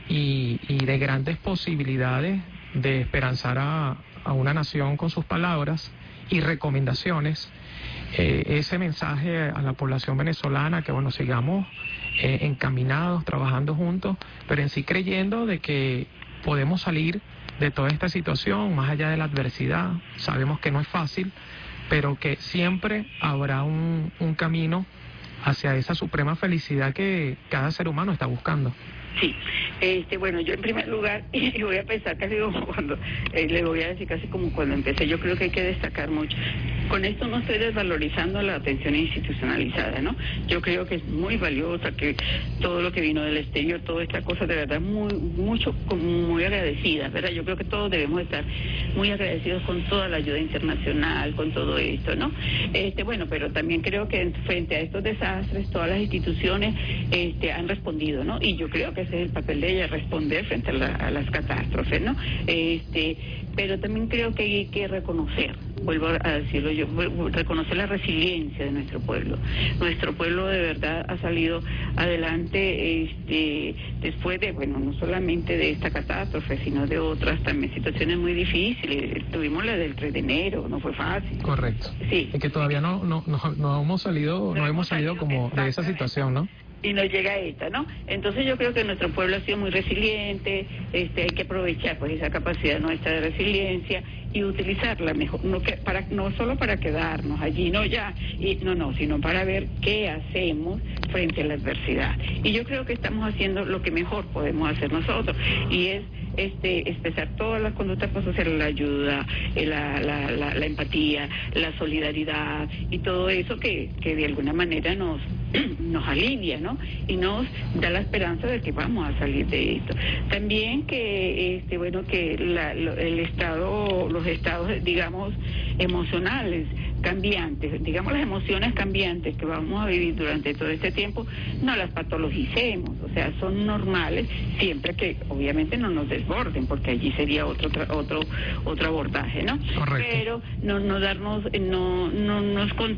y, y de grandes posibilidades de esperanzar a, a una nación con sus palabras y recomendaciones, eh, ese mensaje a la población venezolana, que bueno, sigamos eh, encaminados, trabajando juntos, pero en sí creyendo de que podemos salir de toda esta situación, más allá de la adversidad. Sabemos que no es fácil, pero que siempre habrá un, un camino hacia esa suprema felicidad que cada ser humano está buscando. Sí, este, bueno, yo en primer lugar, y voy a pensar casi como cuando, eh, le voy a decir casi como cuando empecé, yo creo que hay que destacar mucho. Con esto no estoy desvalorizando la atención institucionalizada, ¿no? Yo creo que es muy valiosa, que todo lo que vino del exterior, toda esta cosa, de verdad, muy, mucho, muy agradecida, ¿verdad? Yo creo que todos debemos estar muy agradecidos con toda la ayuda internacional, con todo esto, ¿no? Este, bueno, pero también creo que frente a estos desastres, todas las instituciones este, han respondido, ¿no? Y yo creo que ese es el papel de ella, responder frente a, la, a las catástrofes, ¿no? Este, pero también creo que hay que reconocer, vuelvo a decirlo yo, reconocer la resiliencia de nuestro pueblo. Nuestro pueblo de verdad ha salido adelante este, después de, bueno, no solamente de esta catástrofe, sino de otras también situaciones muy difíciles. Tuvimos la del tres de enero, no fue fácil. Correcto. Sí. Es que todavía no, no, no, no hemos salido, no, no hemos salido como de esa situación, ¿no? Y nos llega esta, ¿no? Entonces yo creo que nuestro pueblo ha sido muy resiliente, este, hay que aprovechar pues esa capacidad nuestra de resiliencia y utilizarla mejor, no que para no solo para quedarnos allí, no ya, y no, no, sino para ver qué hacemos frente a la adversidad. Y yo creo que estamos haciendo lo que mejor podemos hacer nosotros, y es este expresar todas las conductas prosociales, la ayuda, la, la, la, la empatía, la solidaridad y todo eso que, que de alguna manera nos nos alivia, ¿no? Y nos da la esperanza de que vamos a salir de esto. También que este bueno que la, lo, el estado, los estados, digamos, emocionales cambiantes, digamos las emociones cambiantes que vamos a vivir durante todo este tiempo, no las patologicemos, o sea, son normales siempre que obviamente no nos desborden, porque allí sería otro otro otro abordaje, ¿no? Correcto. Pero no no darnos no no no esconder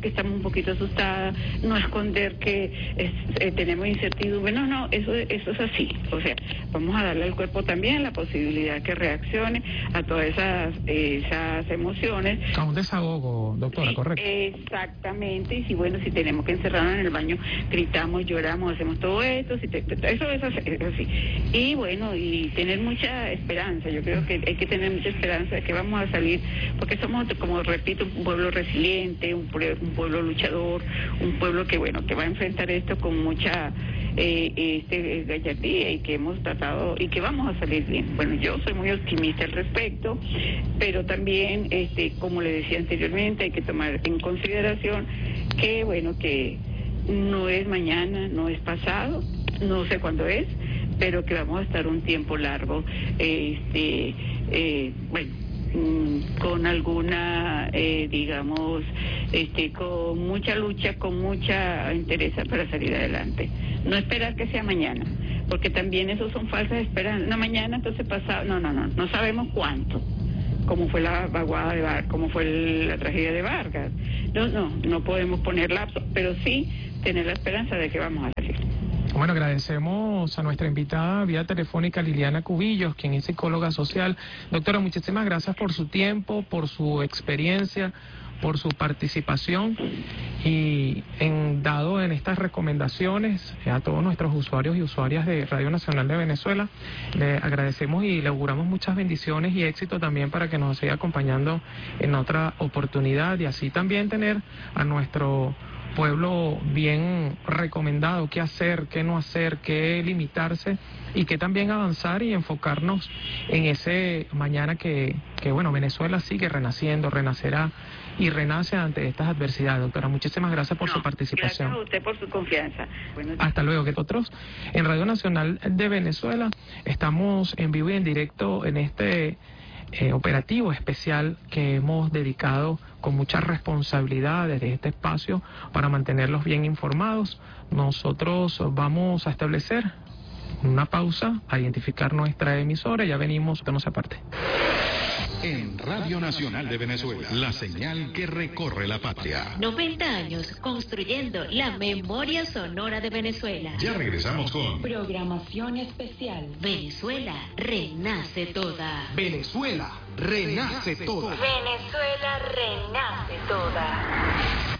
que estamos un poquito asustadas, no esconder que es, eh, tenemos incertidumbre, no, no, eso, eso es así, o sea, vamos a darle al cuerpo también la posibilidad que reaccione a todas esas, esas emociones. A un desahogo, doctora, Sí, correcto. Exactamente, y si bueno, si tenemos que encerrarnos en el baño, gritamos, lloramos, hacemos todo esto, si te, eso es así, es así. Y bueno, y tener mucha esperanza, yo creo que hay que tener mucha esperanza de que vamos a salir, porque somos, como repito, un pueblo resiliente, un pueblo, un pueblo luchador, un pueblo que bueno, que va a enfrentar esto con mucha eh, este, gallardía y que hemos tratado y que vamos a salir bien. Bueno, yo soy muy optimista al respecto, pero también, este, como le decía anteriormente, hay que tomar en consideración que bueno, que no es mañana, no es pasado, no sé cuándo es, pero que vamos a estar un tiempo largo, este, eh, bueno, con alguna, eh, digamos, este, con mucha lucha, con mucha interés para salir adelante. No esperar que sea mañana, porque también eso son falsas esperanzas. No, mañana, entonces pasado, no, no, no, no sabemos cuánto, como fue la vaguada de Vargas, como fue el, la tragedia de Vargas. No, no, no podemos poner lapso, pero sí tener la esperanza de que vamos a salir. Bueno, agradecemos a nuestra invitada vía telefónica Liliana Cubillos, quien es psicóloga social. Doctora, muchísimas gracias por su tiempo, por su experiencia, por su participación y en dado en estas recomendaciones a todos nuestros usuarios y usuarias de Radio Nacional de Venezuela. Le agradecemos y le auguramos muchas bendiciones y éxito también para que nos siga acompañando en otra oportunidad y así también tener a nuestro pueblo bien recomendado qué hacer, qué no hacer, qué limitarse y qué también avanzar y enfocarnos en ese mañana que, que bueno, Venezuela sigue renaciendo, renacerá y renace ante estas adversidades. Doctora, muchísimas gracias por no, su participación. Gracias a usted por su confianza. Bueno, hasta luego. Que nosotros en Radio Nacional de Venezuela estamos en vivo y en directo en este Eh, operativo especial que hemos dedicado con mucha responsabilidad desde este espacio para mantenerlos bien informados. Nosotros vamos a establecer una pausa, a identificar nuestra emisora, ya venimos, que no se aparte. En Radio Nacional de Venezuela, la señal que recorre la patria. noventa años construyendo la memoria sonora de Venezuela. Ya regresamos con programación especial. Venezuela renace toda. Venezuela renace toda. Venezuela renace toda.